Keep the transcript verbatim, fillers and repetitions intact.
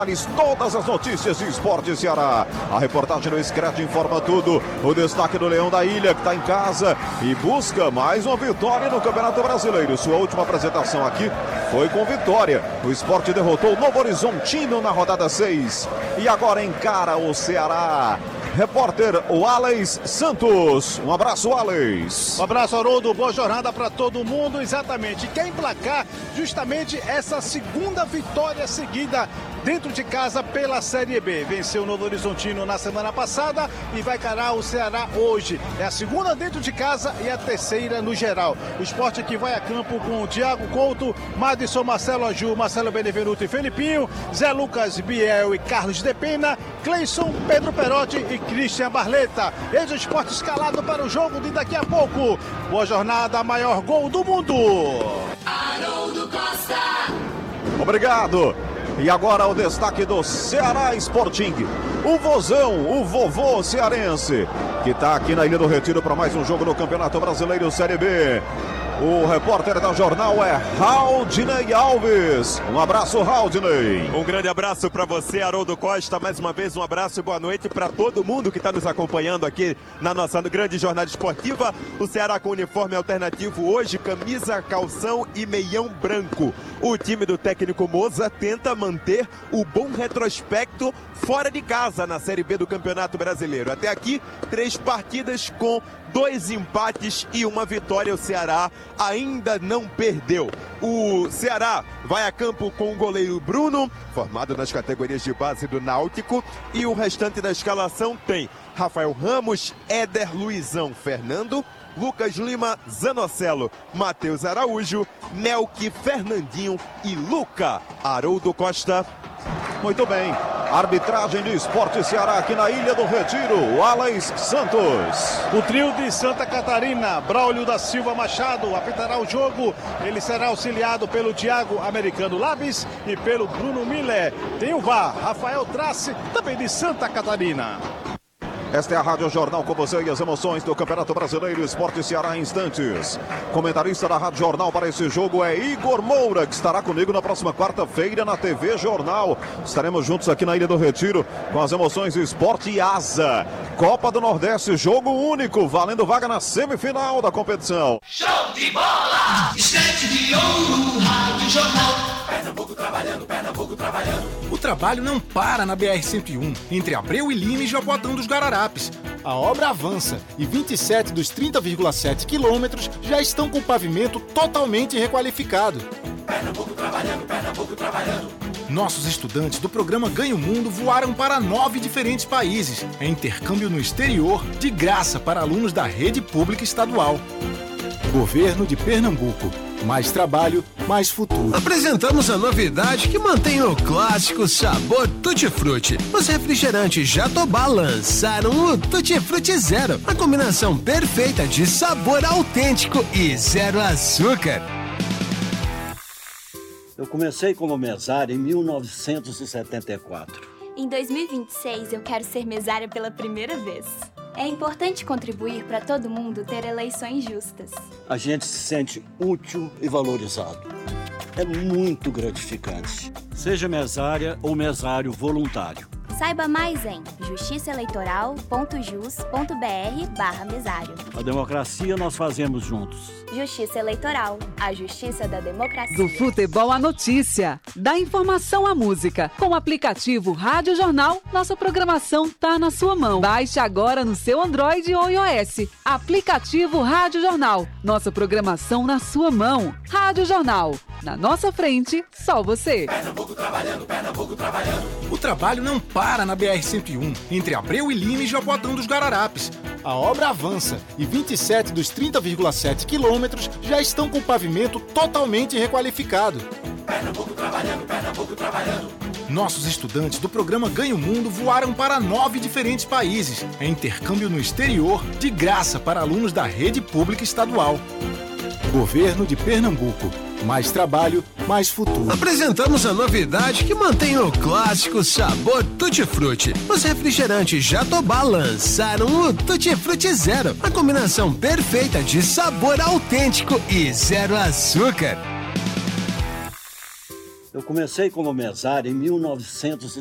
Todas as notícias de Esporte Ceará. A reportagem no Scratch informa tudo. O destaque do Leão da Ilha, que está em casa e busca mais uma vitória no Campeonato Brasileiro. Sua última apresentação aqui foi com vitória. O Sport derrotou o Novo Horizontino na rodada seis. E agora encara o Ceará. Repórter Wallace Santos. Um abraço, Wallace. Um abraço, Haroldo. Boa jornada para todo mundo. Exatamente. Quer emplacar justamente essa segunda vitória seguida dentro de casa pela Série B. Venceu o Novo Horizontino na semana passada e vai encarar o Ceará hoje. É a segunda dentro de casa e a terceira no geral. O Sport que vai a campo com o Thiago Couto, Madison, Marcelo Aju, Marcelo Benevenuto e Felipinho, Zé Lucas, Biel e Carlos de Pena, Cleison, Pedro Perotti e Christian Barleta. Eis o Sport escalado para o jogo de daqui a pouco. Boa jornada, maior gol do mundo. Haroldo Costa. Obrigado. E agora o destaque do Ceará Sporting. O vozão, o vovô cearense, que está aqui na Ilha do Retiro para mais um jogo no Campeonato Brasileiro Série B. O repórter da Jornal é Raudinei Alves. Um abraço, Raudinei. Um grande abraço para você, Haroldo Costa. Mais uma vez, um abraço e boa noite para todo mundo que está nos acompanhando aqui na nossa grande jornada esportiva. O Ceará com uniforme alternativo hoje, camisa, calção e meião branco. O time do técnico Moza tenta manter o bom retrospecto fora de casa na Série B do Campeonato Brasileiro. Até aqui, três partidas com dois empates e uma vitória. O Ceará ainda não perdeu. O Ceará vai a campo com o goleiro Bruno, formado nas categorias de base do Náutico, e o restante da escalação tem Rafael Ramos, Éder, Luizão, Fernando, Lucas Lima, Zanocelo, Matheus Araújo, Melqui, Fernandinho e Luca. Haroldo Costa. Muito bem. Arbitragem de Esporte Ceará aqui na Ilha do Retiro. Wallace Santos. O trio de Santa Catarina, Braulio da Silva Machado, apitará o jogo. Ele será auxiliado pelo Thiago Americano Labis e pelo Bruno Miller. Tem o V A R, Rafael Trace, também de Santa Catarina. Esta é a Rádio Jornal com você e as emoções do Campeonato Brasileiro Esporte Ceará em instantes. Comentarista da Rádio Jornal para esse jogo é Igor Moura, que estará comigo na próxima quarta-feira na T V Jornal. Estaremos juntos aqui na Ilha do Retiro com as emoções do Esporte e Asa. Copa do Nordeste, jogo único, valendo vaga na semifinal da competição. Show de bola! Estante de ouro, Rádio Jornal. Pernambuco trabalhando, Pernambuco trabalhando. O trabalho não para na B R cento e um, entre Abreu e Lima e Jaboatão dos Guararapes. A obra avança e vinte e sete dos trinta vírgula sete quilômetros já estão com o pavimento totalmente requalificado. Pernambuco trabalhando, Pernambuco trabalhando. Nossos estudantes do programa Ganha o Mundo voaram para nove diferentes países. É intercâmbio no exterior, de graça para alunos da rede pública estadual. Governo de Pernambuco. Mais trabalho, mais futuro. Apresentamos a novidade que mantém o clássico sabor Tutti Frutti. Os refrigerantes Jatobá lançaram o Tutti Frutti Zero, a combinação perfeita de sabor autêntico e zero açúcar. Eu comecei como mesário em mil novecentos e setenta e quatro. Em dois mil e vinte e seis, eu quero ser mesária pela primeira vez. É importante contribuir para todo mundo ter eleições justas. A gente se sente útil e valorizado. É muito gratificante. Seja mesária ou mesário voluntário. Saiba mais em justiçaeleitoral.jus.br barra mesário. A democracia nós fazemos juntos. Justiça Eleitoral, a justiça da democracia. Do futebol à notícia, da informação à música. Com o aplicativo Rádio Jornal, nossa programação tá na sua mão. Baixe agora no seu Android ou iOS. Aplicativo Rádio Jornal, nossa programação na sua mão. Rádio Jornal, na nossa frente, só você. Pernambuco trabalhando, Pernambuco trabalhando. O trabalho não para na B R cento e um, entre Abreu e Lima e Jaboatão dos Guararapes. A obra avança e vinte e sete dos trinta vírgula sete quilômetros já estão com o pavimento totalmente requalificado. Pernambuco trabalhando, Pernambuco trabalhando. Nossos estudantes do programa Ganha o Mundo voaram para nove diferentes países. É intercâmbio no exterior, de graça para alunos da rede pública estadual. Governo de Pernambuco. Mais trabalho, mais futuro. Apresentamos a novidade que mantém o clássico sabor Tutti Frutti. Os refrigerantes Jatobá lançaram o Tutti Frutti Zero, a combinação perfeita de sabor autêntico e zero açúcar. Eu comecei como mesário em mil novecentos e